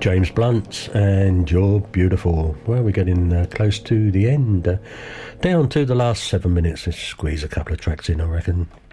James Blunt, and You're Beautiful. Well, we're getting close to the end. Down to the last 7 minutes. Let's squeeze a couple of tracks in, I reckon.